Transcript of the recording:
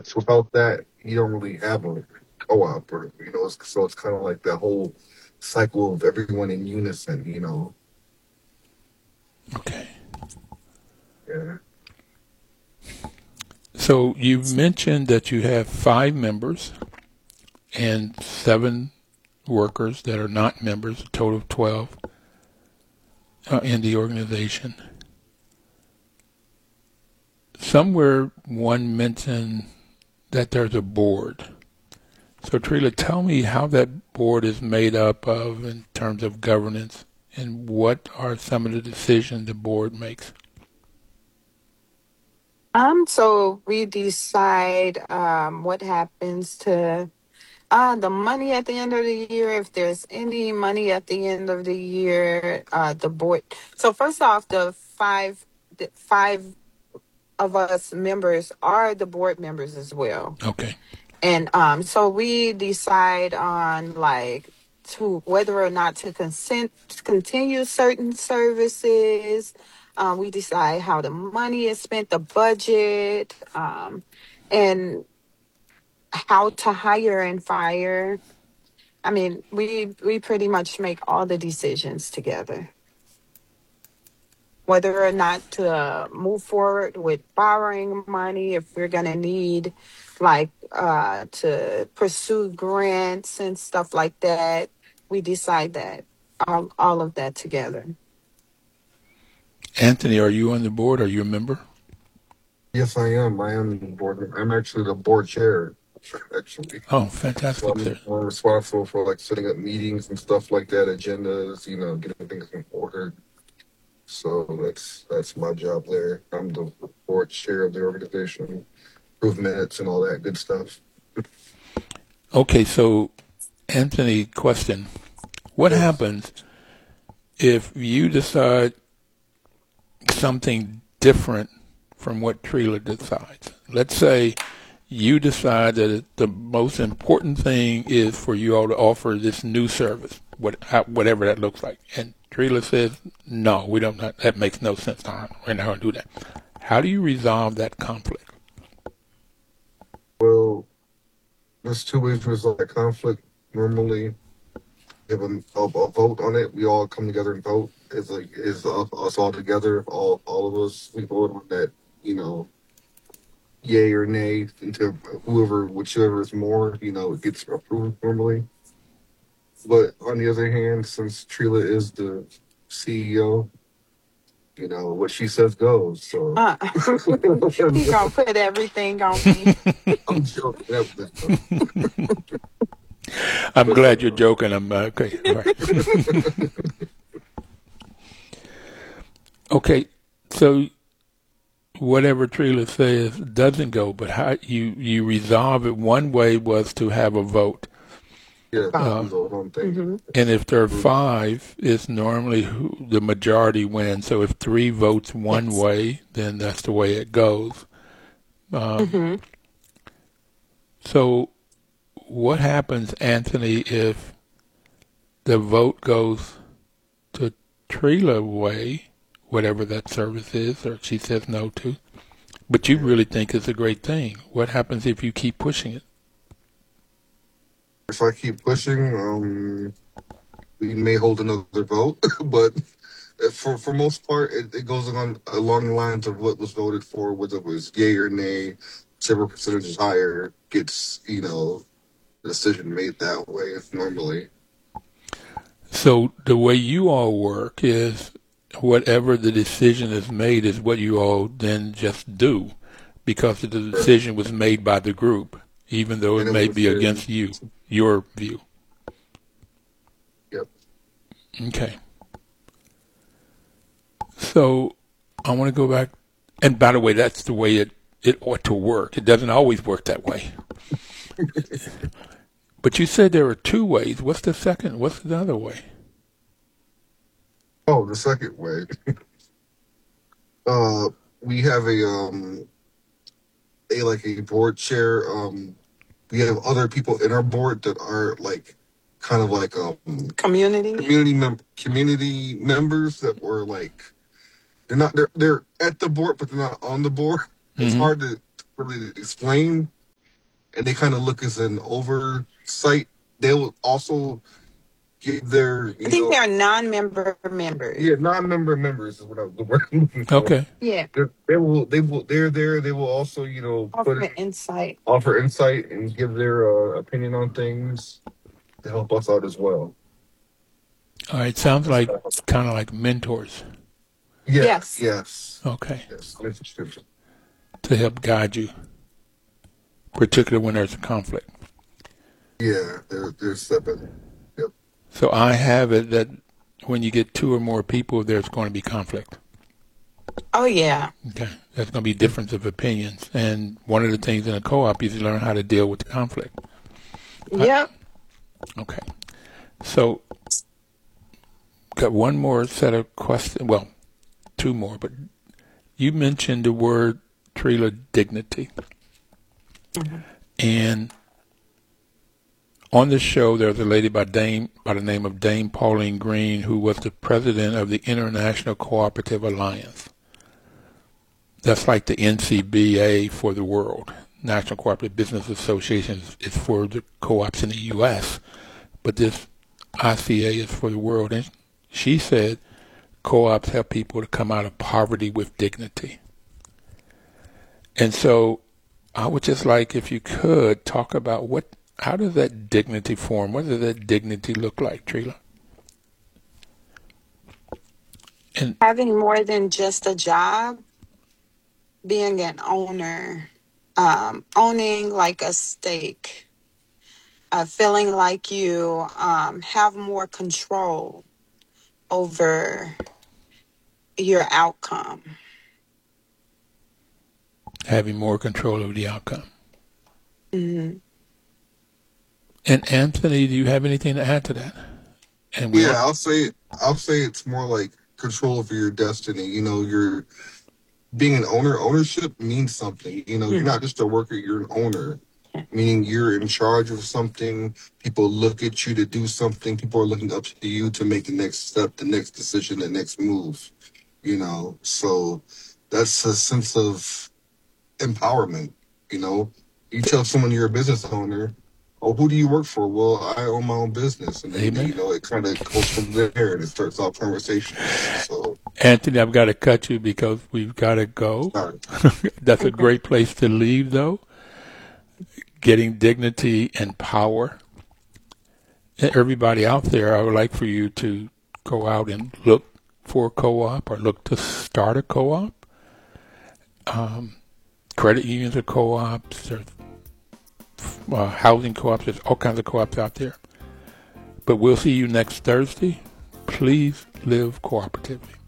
So without that, you don't really have a co-op, or so it's kind of like that whole cycle of everyone in unison. Okay. Yeah. So you've mentioned that you have 5 members and 7 workers that are not members, a total of 12 in the organization. Somewhere one mentioned that there's a board. So Trila, tell me how that board is made up of in terms of governance, and what are some of the decisions the board makes? So we decide what happens to the money at the end of the year. If there's any money at the end of the year, the board. So first off, the five of us members are the board members as well. Okay. And so we decide on like to whether or not to continue certain services. We decide how the money is spent, the budget, and how to hire and fire. I mean, we pretty much make all the decisions together. Whether or not to move forward with borrowing money, if we're going to need like to pursue grants and stuff like that, we decide that all of that together. Anthony, are you on the board? Are you a member? Yes, I am. I am the board. I'm actually the board chair, actually. Oh, So fantastic, I'm sir. more responsible for like setting up meetings and stuff like that, agendas, getting things in order. So that's my job there. I'm the board chair of the organization, approve minutes and all that good stuff. Okay, so Anthony, question. What Yes. happens if you decide something different from what Trila decides? Let's say you decide that the most important thing is for you all to offer this new service, whatever that looks like. And Trila says, no, we don't. That makes no sense. We're not going to do that. How do you resolve that conflict? Well, there's two ways to resolve that conflict. Normally, give a vote on it. We all come together and vote. It's like is us all together. All of us we vote on that. You know, yay or nay into whichever is more. It gets approved normally. But on the other hand, since Trila is the CEO, what she says goes. So Uh, he gonna put everything on me. I'm joking. I'm But glad you're joking. I'm okay. All right. Okay, so whatever Trila says doesn't go, but how you resolve it. One way was to have a vote, yeah, uh, that's the one thing. Hmm. and if there are 5, it's normally the majority wins. So if 3 votes one Yes. way, then that's the way it goes. Um, Hmm. so what happens, Anthony, if the vote goes to Trila way, whatever that service is, or she says no to? But you Yeah. really think it's a great thing. What happens if you keep pushing it? If I keep pushing, we may hold another vote, but for most part, it goes along the lines of what was voted for, whether it was yay or nay. Whichever percentage is higher gets, the decision made that way normally. So the way you all work is whatever the decision is made is what you all then just do because the Right. decision was made by the group, even though it And it may was, be against you, your view. yep. Okay. So I want to go back. And by the way, that's the way it ought to work. It doesn't always work that way. But you said there are 2 ways. What's the second? What's the other way? Oh, the second way, uh, we have a board chair. We have other people in our board that are like kind of like Community. community members that were like they're at the board but they're not on the board. It's Hmm. hard to really explain. and they kind of look as an oversight. They will also give their, I think they're non-member members. yeah, non-member members is what the word I'm looking for. Okay. Yeah. They're there. They will also, Offer insight. offer insight and give their opinion on things to help us out as well. All right. Sounds like kind of like mentors. Yes. Yes. Okay. Yes. Mentorship. To help guide you, particularly when there's a conflict. Yeah, they're stepping. Yep. So I have it that when you get two or more people, there's going to be conflict. Oh yeah. Okay. There's going to be difference of opinions. And one of the things in a co-op is to learn how to deal with the conflict. Yep. Okay. So, got one more set of questions. Well, two more, but you mentioned the word, Trila, dignity. Mm-hmm. And on the show, there was a lady by the name of Dame Pauline Green, who was the president of the International Cooperative Alliance. That's like the NCBA for the world. National Cooperative Business Association is for the co-ops in the U.S., but this ICA is for the world. And she said co-ops help people to come out of poverty with dignity. And so I would just like, if you could, talk about how does that dignity form? What does that dignity look like, Trila? And Having more than just a job, being an owner, owning like a stake, feeling like you have more control over your outcome. having more control over the outcome. Mm-hmm. And Anthony, do you have anything to add to that? And Yeah, I'll say it's more like control over your destiny. You're being an owner. Ownership means something. You're not just a worker, you're an owner. Meaning you're in charge of something. People look at you to do something. People are looking up to you to make the next step, the next decision, the next move. So that's a sense of empowerment. You tell someone you're a business owner, oh, who do you work for? Well, I own my own business. And then, Amen. it kind of goes from there and it starts off conversations. So, Anthony, I've got to cut you because we've got to go. sorry. That's a great place to leave, though. Getting dignity and power. And everybody out there, I would like for you to go out and look for a co-op or look to start a co-op. Credit unions are co-ops. There's housing co-ops. There's all kinds of co-ops out there. But we'll see you next Thursday. Please live cooperatively.